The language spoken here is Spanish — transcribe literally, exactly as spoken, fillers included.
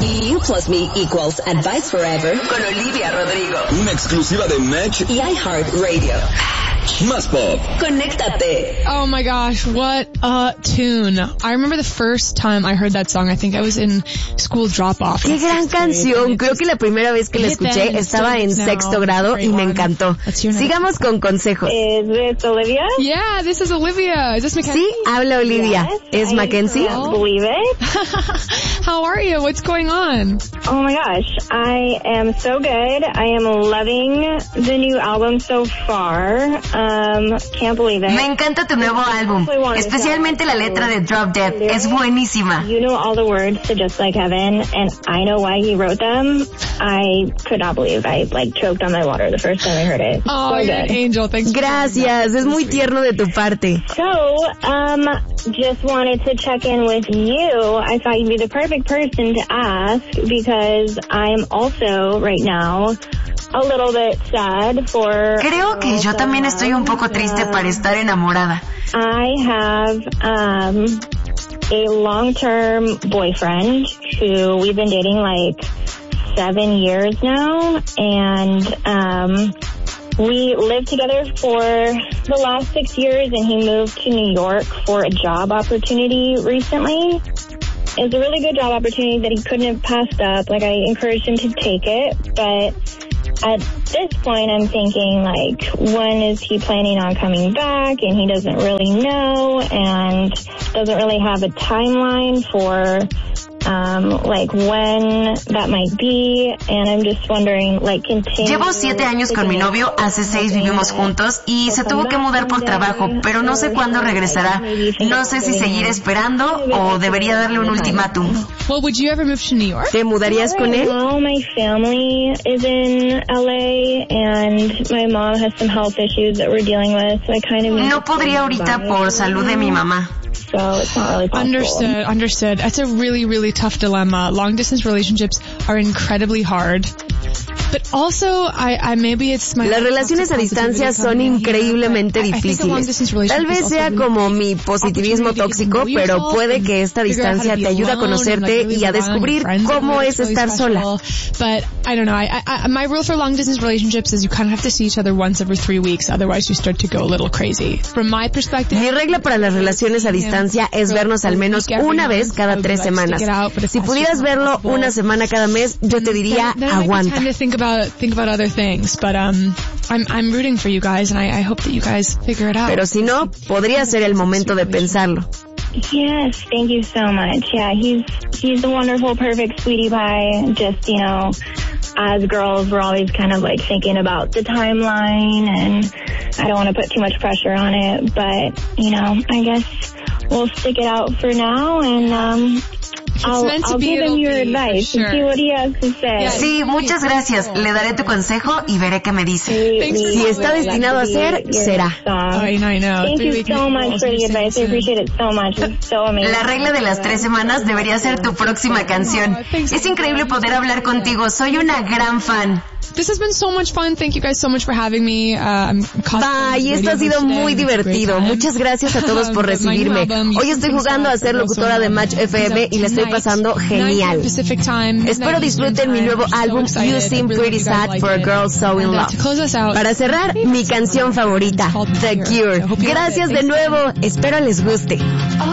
You plus me equals advice forever con Olivia Rodrigo. Una exclusiva de Match y iHeartRadio. Más Pop. Conéctate. Oh my gosh, what a tune. I remember the first time I heard that song. I think I was in school drop-off. Qué gran canción. Creo que la primera vez que la escuché estaba en sexto grado y me encantó. Sigamos con consejos. Is this Olivia? Yeah, this is Olivia. Is this Mackenzie? Sí, habla Olivia. Yes, ¿Es I Mackenzie? can't believe it. How are you? What's going on? Oh my gosh, I am so good. I am loving the new album so far. Um, can't believe it. Me encanta tu nuevo álbum, especialmente la letra de Drop Dead. Es buenísima. You know all the words to Just Like Heaven, and I know why he wrote them. I could not believe I like choked on my water the first time I heard it. Oh, so you're an angel. Thanks. Gracias, es muy tierno de tu parte. So, um, just wanted to check in with you. I thought you'd be the perfect person to ask because I'm also right now a little bit sad for... Creo que yo también estoy un poco triste para estar enamorada. I have um, a long-term boyfriend who we've been dating like seven years now, and um, we lived together for the last six years, and he moved to New York for a job opportunity recently. It was a really good job opportunity that he couldn't have passed up. Like, I encouraged him to take it, but at this point I'm thinking, like, when is he planning on coming back? And he doesn't really know and doesn't really have a timeline for Um, like when that might be, and I'm just wondering, like, continue. Llevo siete años con mi novio, hace seis vivimos juntos y se tuvo que mudar por trabajo, pero no sé cuándo regresará. No sé si seguir esperando o debería darle un ultimátum. Well, would you ever move to New York? ¿Te mudarías con él? Well, my family is in L A and my mom has some health issues that we're dealing with, so I kind of... No podría ahorita por salud de mi mamá. So it's not really possible. Understood, understood. That's a really, really tough dilemma. Long distance relationships are incredibly hard. But also, I, I maybe it's my... Las relaciones a distancia son increíblemente difíciles. Tal vez sea como mi positivismo tóxico, pero puede que esta distancia te ayude a conocerte y a descubrir cómo es estar sola. But I don't know. I, I, my rule for long distance relationships is you kind of have to see each other once every three weeks. Otherwise, you start to go a little crazy. From my perspective... Mi regla para las relaciones a distancia es vernos al menos una vez cada tres semanas. Si pudieras verlo una semana cada mes, yo te diría, aguanta. About, think about other things, but um, I'm I'm rooting for you guys, and I, I hope that you guys figure it out. Pero si no, podría ser el momento de pensarlo. Yes, thank you so much. Yeah, he's he's a wonderful, perfect sweetie pie. Just, you know, as girls, we're always kind of like thinking about the timeline, and I don't want to put too much pressure on it, but, you know, I guess we'll stick it out for now, and um. I'll, I'll give him your advice and see what he has to say. Sí, muchas gracias. Le daré tu consejo y veré qué me dice. Si está destinado a ser, será. I know, I know. Thank you so much for the advice. I appreciate it so much. It's so amazing. La regla de las tres semanas debería ser tu próxima canción. Es increíble poder hablar contigo. Soy una gran fan. This has been so much fun. Thank you guys so much for having me. Uh, Bye, esto ha sido muy divertido. Muchas gracias a todos por recibirme. Hoy estoy jugando a ser locutora de Match F M y la estoy pasando genial. Espero disfruten mi nuevo álbum You Seem Pretty Sad for a Girl So In Love. Para cerrar, mi canción favorita, The Cure. Gracias de nuevo. Espero les guste.